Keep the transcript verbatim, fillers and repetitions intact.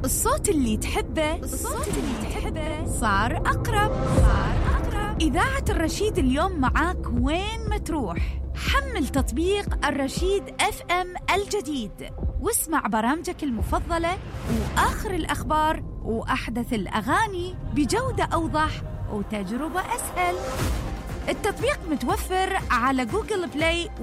الصوت اللي تحبه الصوت اللي تحبه صار أقرب صار أقرب. إذاعة الرشيد اليوم معاك وين ما تروح. حمل تطبيق الرشيد اف ام الجديد واسمع برامجك المفضلة وآخر الأخبار وأحدث الأغاني بجودة أوضح وتجربة أسهل. التطبيق متوفر على جوجل بلاي